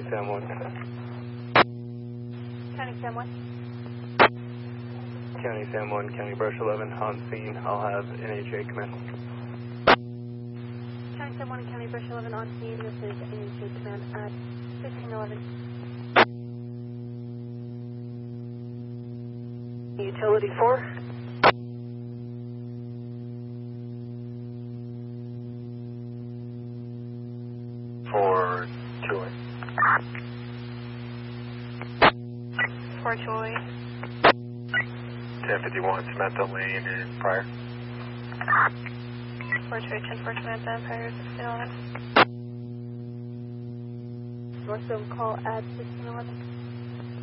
Sam 1. County Sam 1. County Sam 1, County Brush 11, on scene. I'll have NHA come in. County Sam 1 and County Brush 11 on scene. This is NHA command at 1511. Utility 4. For Joy. For Joy. 1051, Samantha Lane and Pryor. For Joy, 10-4 Samantha Empire, 1611. North Zone call at 1611.